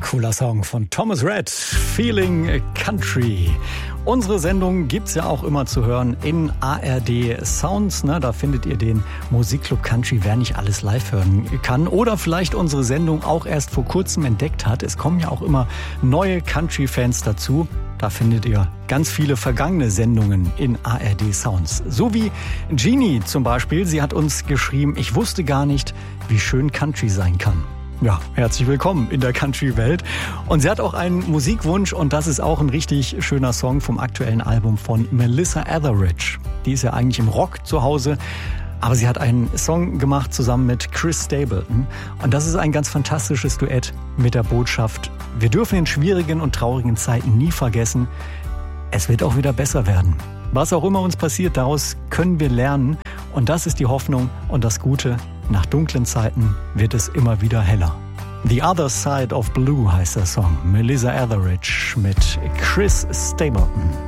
Cooler Song von Thomas Rhett, Feeling Country. Unsere Sendung gibt's ja auch immer zu hören in ARD Sounds. Ne? Da findet ihr den Musikclub Country, wer nicht alles live hören kann. Oder vielleicht unsere Sendung auch erst vor kurzem entdeckt hat. Es kommen ja auch immer neue Country-Fans dazu. Da findet ihr ganz viele vergangene Sendungen in ARD Sounds. So wie Jeannie zum Beispiel. Sie hat uns geschrieben, ich wusste gar nicht, wie schön Country sein kann. Ja, herzlich willkommen in der Country-Welt. Und sie hat auch einen Musikwunsch und das ist auch ein richtig schöner Song vom aktuellen Album von Melissa Etheridge. Die ist ja eigentlich im Rock zu Hause, aber sie hat einen Song gemacht zusammen mit Chris Stapleton. Und das ist ein ganz fantastisches Duett mit der Botschaft: Wir dürfen in schwierigen und traurigen Zeiten nie vergessen, es wird auch wieder besser werden. Was auch immer uns passiert, daraus können wir lernen. Und das ist die Hoffnung und das Gute. Nach dunklen Zeiten wird es immer wieder heller. The Other Side of Blue heißt der Song. Melissa Etheridge mit Chris Stapleton.